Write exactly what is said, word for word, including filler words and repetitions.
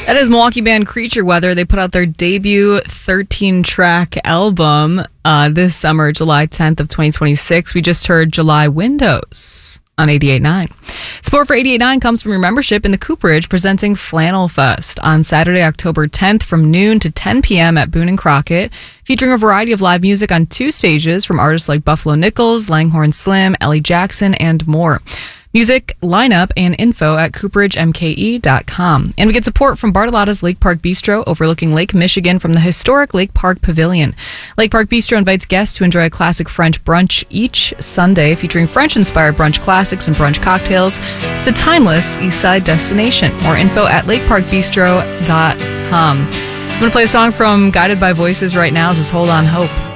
That is Milwaukee band Creature Weather. They put out their debut thirteen-track album uh, this summer, July tenth of twenty twenty-six. We just heard July Windows on eighty-eight point nine. Support for eighty-eight point nine comes from your membership in the Cooperage, presenting Flannel Fest on Saturday, October tenth from noon to ten p.m. at Boone and Crockett, featuring a variety of live music on two stages from artists like Buffalo Nichols, Langhorne Slim, Ellie Jackson, and more. Music, lineup, and info at cooperage m k e dot com. And we get support from Bartolotta's Lake Park Bistro, overlooking Lake Michigan from the historic Lake Park Pavilion. Lake Park Bistro invites guests to enjoy a classic French brunch each Sunday, featuring French-inspired brunch classics and brunch cocktails. The timeless Eastside destination. More info at lake park bistro dot com. I'm going to play a song from Guided by Voices right now. This is Hold On Hope.